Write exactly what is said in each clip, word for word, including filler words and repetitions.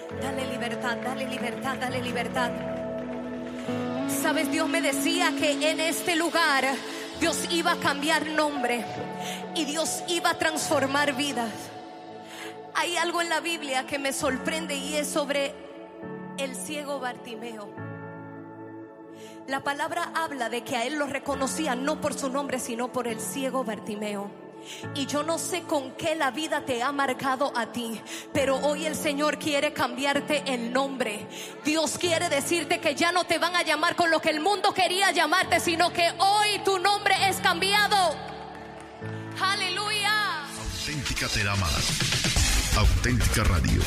Dale libertad, dale libertad, dale libertad. Sabes, Dios me decía que en este lugar Dios iba a cambiar nombre y Dios iba a transformar vidas. Hay algo en la Biblia que me sorprende y es sobre el ciego Bartimeo. La palabra habla de que a él lo reconocían no por su nombre, sino por el ciego Bartimeo. Y yo no sé con qué la vida te ha marcado a ti, pero hoy el Señor quiere cambiarte el nombre. Dios quiere decirte que ya no te van a llamar con lo que el mundo quería llamarte, sino que hoy tu nombre es cambiado. Aleluya. Auténtica te da más. Auténtica Radio.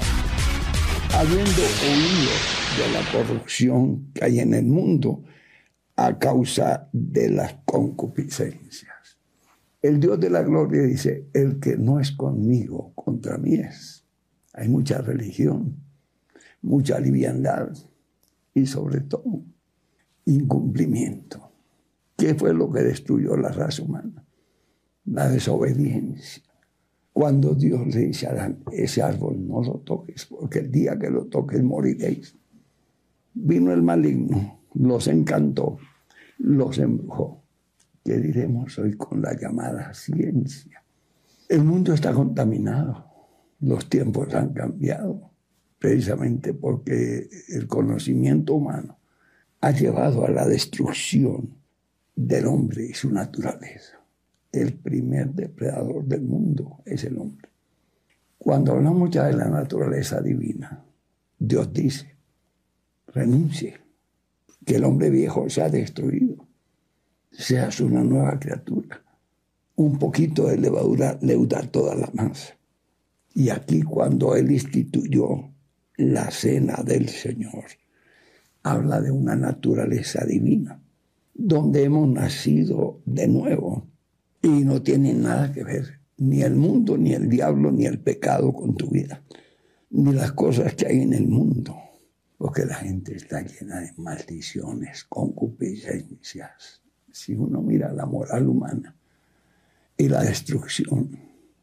Habiendo oído de la corrupción que hay en el mundo a causa de las concupiscencias, el Dios de la gloria dice: el que no es conmigo, contra mí es. Hay mucha religión, mucha liviandad y sobre todo incumplimiento. ¿Qué fue lo que destruyó la raza humana? La desobediencia. Cuando Dios le dice a Adán: ese árbol no lo toques, porque el día que lo toques moriréis. Vino el maligno, los encantó, los embrujó. ¿Qué diremos hoy con la llamada ciencia? El mundo está contaminado, los tiempos han cambiado, precisamente porque el conocimiento humano ha llevado a la destrucción del hombre y su naturaleza. El primer depredador del mundo es el hombre. Cuando hablamos ya de la naturaleza divina, Dios dice: renuncie, que el hombre viejo se ha destruido. Seas una nueva criatura. Un poquito de levadura leuda toda la masa. Y aquí, cuando Él instituyó la cena del Señor, habla de una naturaleza divina, donde hemos nacido de nuevo. Y no tiene nada que ver ni el mundo, ni el diablo, ni el pecado con tu vida, ni las cosas que hay en el mundo. Porque la gente está llena de maldiciones, concupiscencias. Si uno mira la moral humana y la destrucción,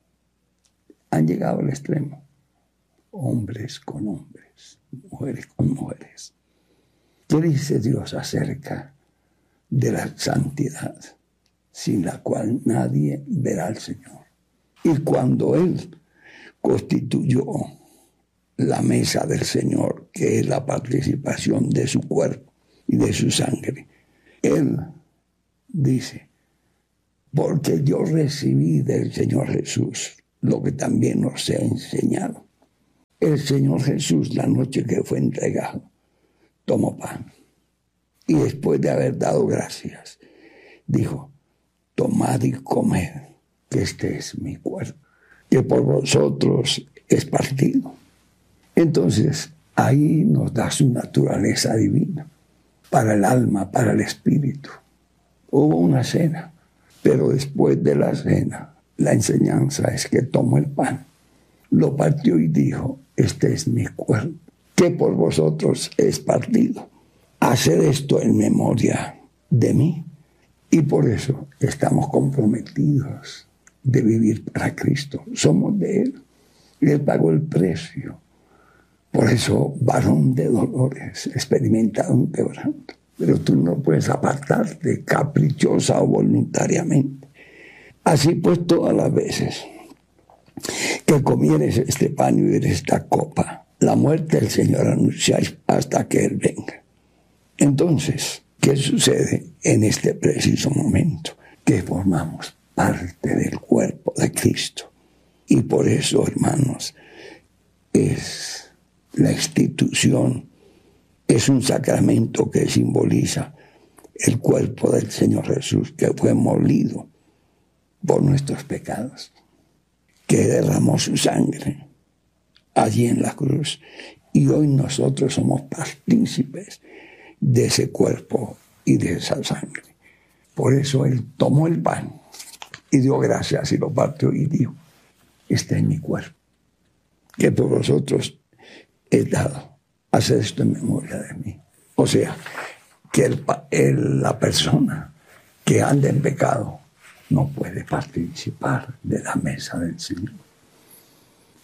han llegado al extremo. Hombres con hombres, mujeres con mujeres. ¿Qué dice Dios acerca de la santidad, sin la cual nadie verá al Señor? Y cuando Él constituyó la mesa del Señor, que es la participación de su cuerpo y de su sangre, Él dice: porque yo recibí del Señor Jesús lo que también os he enseñado. El Señor Jesús, la noche que fue entregado, tomó pan y después de haber dado gracias, dijo: tomad y comed, que este es mi cuerpo, que por vosotros es partido. Entonces, ahí nos da su naturaleza divina, para el alma, para el espíritu. Hubo una cena, pero después de la cena, la enseñanza es que tomó el pan, lo partió y dijo: este es mi cuerpo, que por vosotros es partido. Haced esto en memoria de mí. Y por eso estamos comprometidos de vivir para Cristo. Somos de Él. Y Él pagó el precio. Por eso, varón de dolores, experimentado un quebranto. Pero tú no puedes apartarte caprichosa o voluntariamente. Así pues, todas las veces que comieres este pan y bebieres esta copa, la muerte del Señor anunciáis hasta que Él venga. Entonces, ¿qué sucede en este preciso momento? Que formamos parte del cuerpo de Cristo. Y por eso, hermanos, es la institución, es un sacramento que simboliza el cuerpo del Señor Jesús, que fue molido por nuestros pecados, que derramó su sangre allí en la cruz. Y hoy nosotros somos partícipes de ese cuerpo y de esa sangre. Por eso Él tomó el pan y dio gracias y lo partió y dijo: este es mi cuerpo, que por vosotros he dado. Haced esto en memoria de mí. O sea, que el, el, la persona que anda en pecado no puede participar de la mesa del Señor.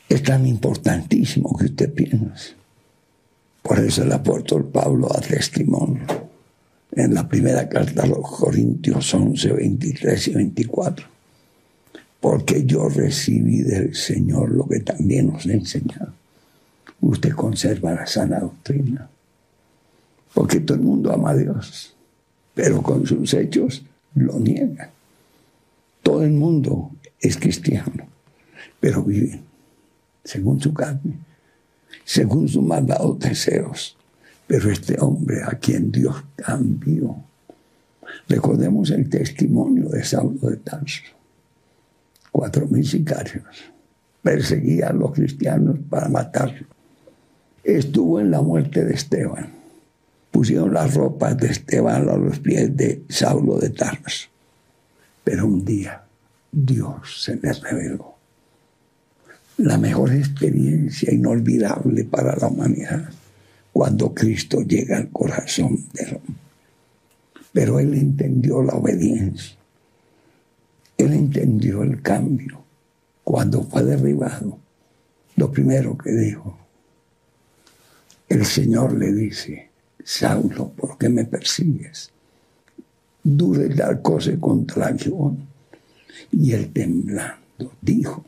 es tan importantísimo que usted piense. Por eso el apóstol Pablo da testimonio en la primera carta a los Corintios once, veintitrés y veinticuatro. Porque yo recibí del Señor lo que también os he enseñado. Usted conserva la sana doctrina. Porque todo el mundo ama a Dios, pero con sus hechos lo niega. Todo el mundo es cristiano, pero vive según su carne, según sus malvados deseos. Pero este hombre a quien Dios cambió. Recordemos el testimonio de Saulo de Tarso. Cuatro mil sicarios perseguían a los cristianos para matarlos. Estuvo en la muerte de Esteban. Pusieron las ropas de Esteban a los pies de Saulo de Tarso. Pero un día Dios se le reveló. La mejor experiencia inolvidable para la humanidad cuando Cristo llega al corazón del hombre. Pero él entendió la obediencia. Él entendió el cambio. Cuando fue derribado, lo primero que dijo, el Señor le dice, Saulo, ¿por qué me persigues? Duro es dar cosas contra el aguijón. Y él temblando dijo,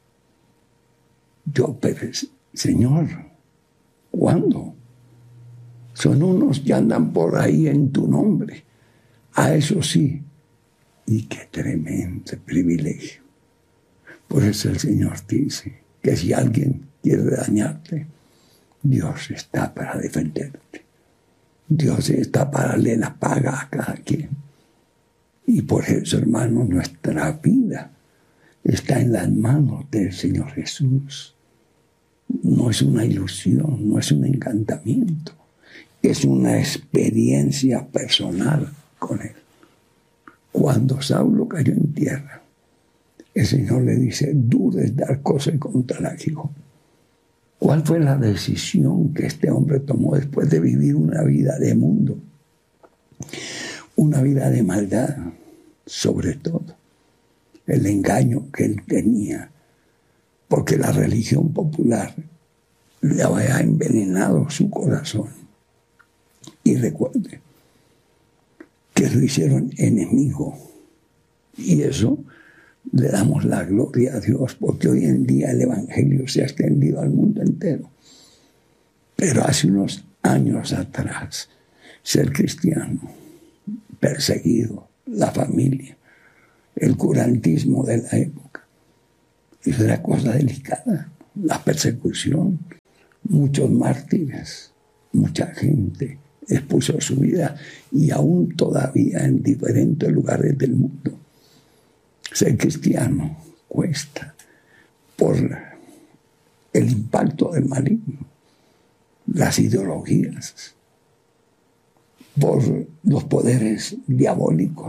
yo, pero, Señor, ¿cuándo? Son unos que andan por ahí en tu nombre. A eso sí. Y qué tremendo privilegio. Por eso el Señor dice que si alguien quiere dañarte, Dios está para defenderte. Dios está para darle la paga a cada quien. Y por eso, hermano, nuestra vida está en las manos del Señor Jesús. No es una ilusión, no es un encantamiento. Es una experiencia personal con Él. Cuando Saulo cayó en tierra, el Señor le dice, duro es dar cosas contra el aguijón. ¿Cuál fue la decisión que este hombre tomó después de vivir una vida de mundo? Una vida de maldad, sobre todo. El engaño que él tenía, porque la religión popular le había envenenado su corazón. Y recuerde que lo hicieron enemigo. Y eso le damos la gloria a Dios, porque hoy en día el Evangelio se ha extendido al mundo entero. Pero hace unos años atrás, ser cristiano, perseguido, la familia, el curantismo de la época, es una cosa delicada. La persecución, muchos mártires, mucha gente expuso su vida y aún todavía en diferentes lugares del mundo. Ser cristiano cuesta por el impacto del maligno, las ideologías, por los poderes diabólicos,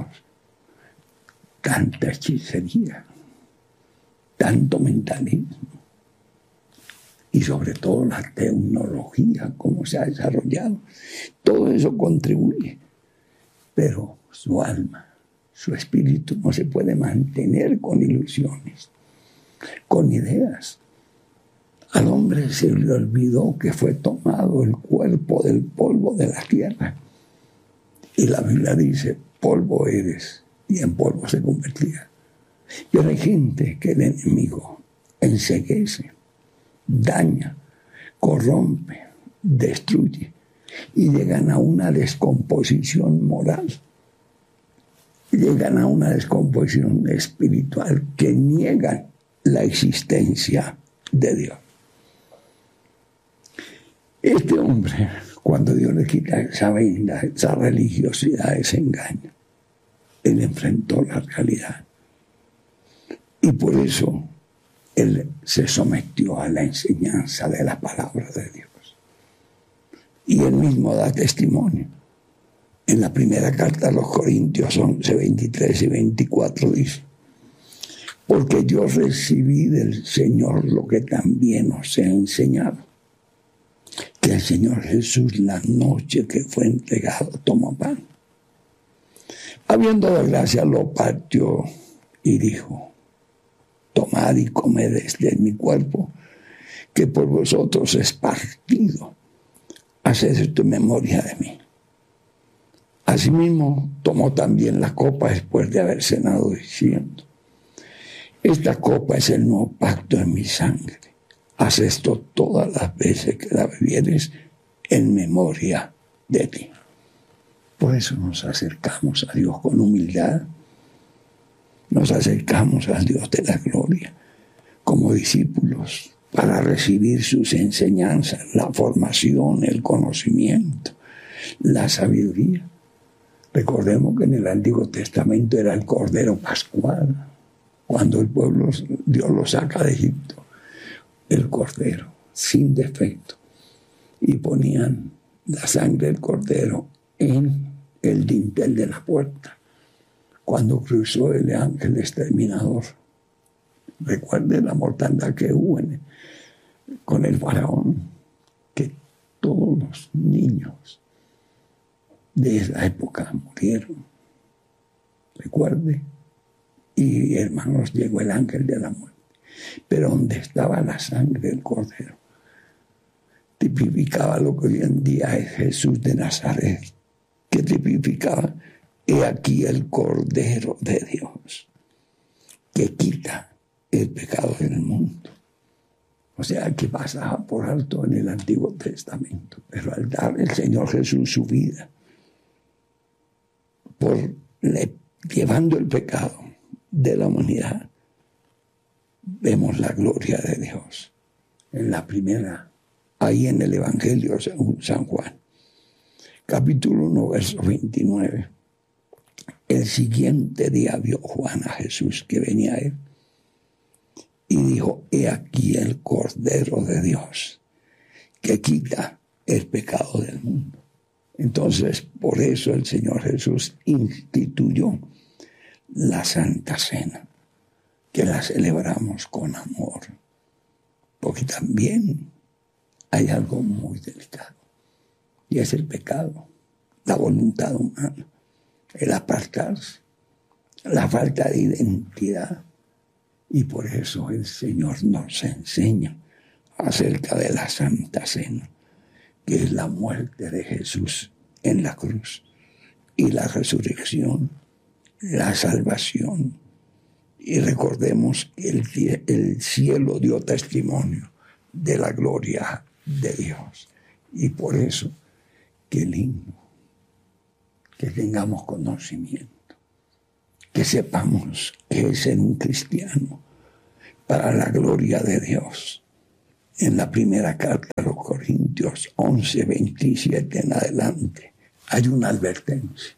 tanta hechicería, tanto mentalismo y sobre todo la tecnología, cómo se ha desarrollado. Todo eso contribuye, pero su alma, su espíritu no se puede mantener con ilusiones, con ideas. Al hombre se le olvidó que fue tomado el cuerpo del polvo de la tierra. Y la Biblia dice, polvo eres, y en polvo se convertirá. Pero hay gente que el enemigo enceguece, daña, corrompe, destruye, y llegan a una descomposición moral. Llegan a una descomposición espiritual que niegan la existencia de Dios. Este hombre, cuando Dios le quita esa venda, esa religiosidad, ese engaño, él enfrentó la realidad. Y por eso él se sometió a la enseñanza de la palabra de Dios. Y él mismo da testimonio. En la primera carta a los Corintios once, veintitrés y veinticuatro dice, porque yo recibí del Señor lo que también os he enseñado, que el Señor Jesús la noche que fue entregado tomó pan. Habiendo dado gracias, lo partió y dijo, tomad y comed, este es mi cuerpo, que por vosotros es partido. Haced esto en memoria de mí. Asimismo, tomó también la copa después de haber cenado, diciendo: esta copa es el nuevo pacto en mi sangre. Haz esto todas las veces que la bebieres en memoria de ti. Por eso nos acercamos a Dios con humildad. Nos acercamos al Dios de la gloria como discípulos para recibir sus enseñanzas, la formación, el conocimiento, la sabiduría. Recordemos que en el Antiguo Testamento era el Cordero Pascual. Cuando el pueblo, Dios lo saca de Egipto, el Cordero, sin defecto. Y ponían la sangre del Cordero en el dintel de la puerta. Cuando cruzó el ángel exterminador. Recuerden la mortandad que hubo en, con el faraón, que todos los niños de esa época murieron. Recuerde. Y hermanos, llegó el ángel de la muerte. Pero donde estaba la sangre del Cordero, tipificaba lo que hoy en día es Jesús de Nazaret. ¿Qué tipificaba? He aquí el Cordero de Dios, que quita el pecado del mundo. O sea, que pasaba por alto en el Antiguo Testamento. Pero al dar el Señor Jesús su vida, por le, llevando el pecado de la humanidad, vemos la gloria de Dios. En la primera, ahí en el Evangelio según San Juan, capítulo uno, verso veintinueve. El siguiente día vio Juan a Jesús que venía a él y dijo: he aquí el Cordero de Dios que quita el pecado del mundo. Entonces, por eso el Señor Jesús instituyó la Santa Cena, que la celebramos con amor, porque también hay algo muy delicado, y es el pecado, la voluntad humana, el apartarse, la falta de identidad. Y por eso el Señor nos enseña acerca de la Santa Cena, que es la muerte de Jesús en la cruz y la resurrección, la salvación. Y recordemos que el, el cielo dio testimonio de la gloria de Dios. Y por eso, qué lindo que tengamos conocimiento, que sepamos qué es ser un cristiano para la gloria de Dios. En la primera carta a los Corintios once, veintisiete en adelante, hay una advertencia.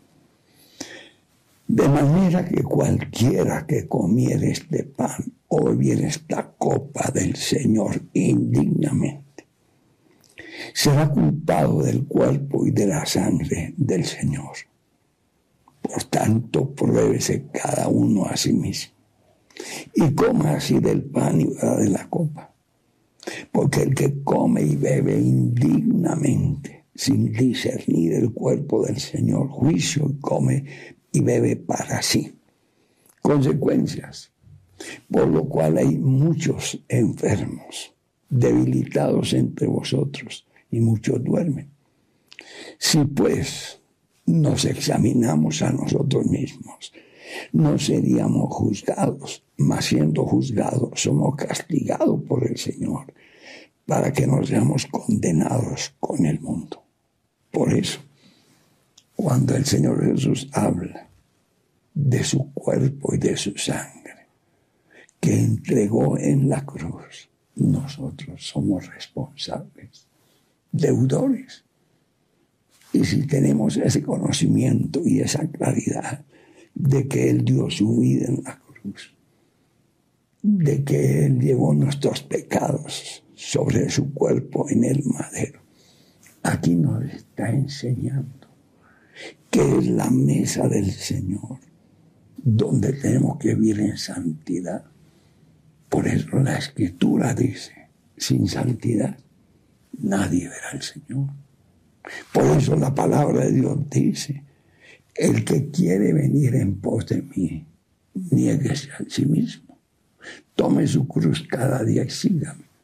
De manera que cualquiera que comiere este pan o bebiere esta copa del Señor indignamente, será culpado del cuerpo y de la sangre del Señor. Por tanto, pruébese cada uno a sí mismo, y coma así del pan y beba de la copa. Porque el que come y bebe indignamente, sin discernir el cuerpo del Señor, juicio, y come y bebe para sí consecuencias, por lo cual hay muchos enfermos, debilitados entre vosotros, y muchos duermen. Si pues nos examinamos a nosotros mismos, no seríamos juzgados, mas siendo juzgados somos castigados por el Señor, para que no seamos condenados con el mundo. Por eso, cuando el Señor Jesús habla de su cuerpo y de su sangre, que entregó en la cruz, nosotros somos responsables, deudores. Y si tenemos ese conocimiento y esa claridad de que Él dio su vida en la cruz, de que Él llevó nuestros pecados sobre su cuerpo en el madero, aquí nos está enseñando que es la mesa del Señor, donde tenemos que vivir en santidad. Por eso la Escritura dice: sin santidad nadie verá al Señor. Por eso la palabra de Dios dice: el que quiere venir en pos de mí, niéguese a sí mismo, tome su cruz cada día y sígame.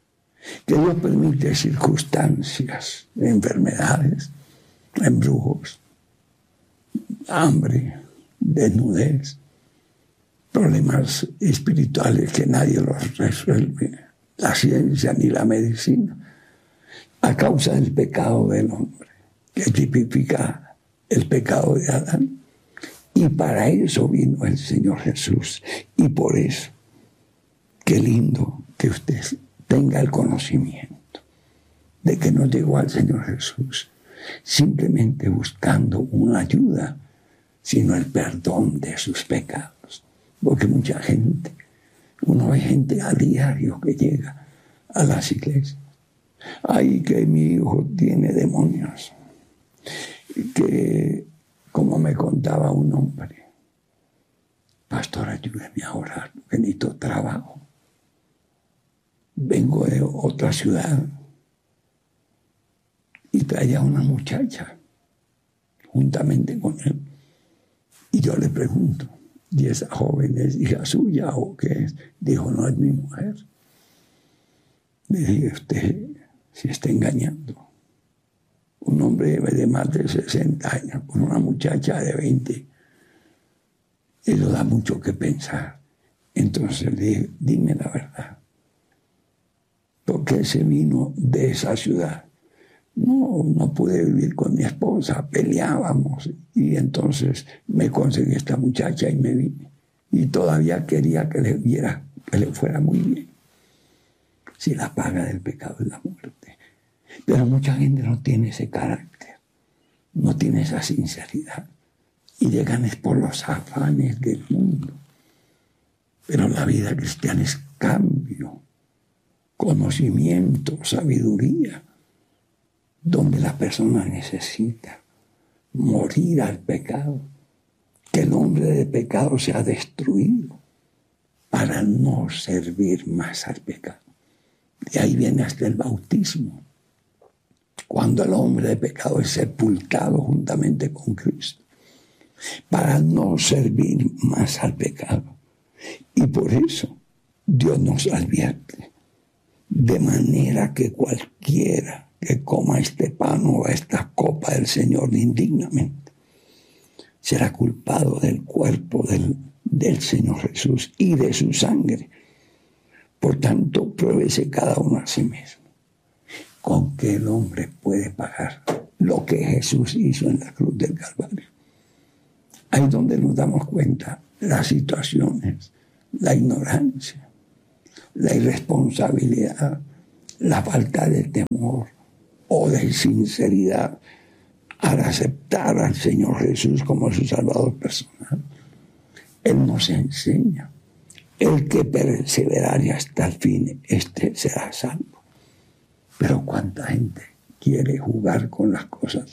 que Dios permite circunstancias, enfermedades, embrujos, hambre, desnudez, problemas espirituales que nadie los resuelve, la ciencia ni la medicina, a causa del pecado del hombre, que tipifica el pecado de Adán. Y para eso vino el Señor Jesús. Y por eso, qué lindo que usted tenga el conocimiento de que no llegó al Señor Jesús simplemente buscando una ayuda, sino el perdón de sus pecados. Porque mucha gente, uno ve gente a diario que llega a las iglesias. Ay, que mi hijo tiene demonios. Que, como me contaba un hombre, pastor, ayúdeme a orar, que necesito trabajo. Vengo de otra ciudad y traía una muchacha juntamente con él. Y yo le pregunto, ¿y esa joven es hija suya o qué es? Dijo, no, es mi mujer. Le dije, usted se está engañando. Un hombre de más de sesenta años con una muchacha de veinte. Eso da mucho que pensar. Entonces le dije, dime la verdad. ¿Por qué se vino de esa ciudad? No, no pude vivir con mi esposa, peleábamos y entonces me conseguí esta muchacha y me vine. Y todavía quería que le viera, que le fuera muy bien. Si la paga del pecado es la muerte. Pero mucha gente no tiene ese carácter, no tiene esa sinceridad. Y llegan es por los afanes del mundo. Pero la vida cristiana es cambio, conocimiento, sabiduría, donde la persona necesita morir al pecado, que el hombre de pecado sea destruido para no servir más al pecado. De ahí viene hasta el bautismo, cuando el hombre de pecado es sepultado juntamente con Cristo, para no servir más al pecado. Y por eso Dios nos advierte, de manera que cualquiera que coma este pan o esta copa del Señor indignamente será culpado del cuerpo del, del Señor Jesús y de su sangre. Por tanto, pruébese cada uno a sí mismo. ¿Con qué el hombre puede pagar lo que Jesús hizo en la cruz del Calvario? Ahí es donde nos damos cuenta las situaciones, la ignorancia, la irresponsabilidad, la falta de temor o de sinceridad al aceptar al Señor Jesús como su Salvador personal. Él nos enseña, el que perseverare hasta el fin, este será salvo. Pero cuánta gente quiere jugar con las cosas